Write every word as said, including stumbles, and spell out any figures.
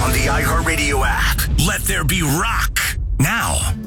on the iHeartRadio app. Let there be rock now.